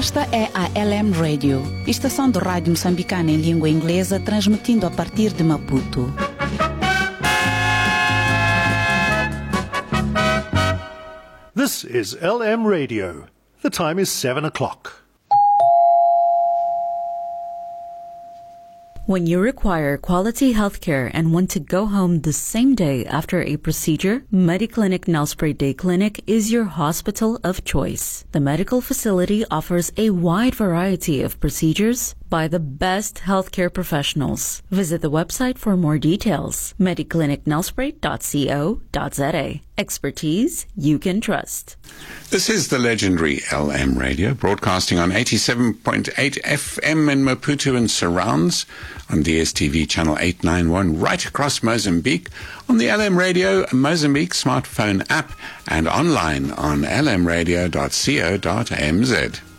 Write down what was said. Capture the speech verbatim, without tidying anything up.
Esta é a L M Radio, estação de rádio moçambicana em língua inglesa, transmitindo a partir de Maputo. This is L M Radio. The time is seven o'clock. When you require quality healthcare and want to go home the same day after a procedure, Mediclinic Nelspruit Day Clinic is your hospital of choice. The medical facility offers a wide variety of procedures by the best healthcare professionals. Visit the website for more details, mediclinic nelspruit dot co dot za. Expertise you can trust. This is the legendary L M Radio, broadcasting on eighty-seven point eight F M in Maputo and surrounds, on D S T V channel eight ninety-one, right across Mozambique, on the L M Radio Mozambique smartphone app, and online on l m radio dot co dot m z.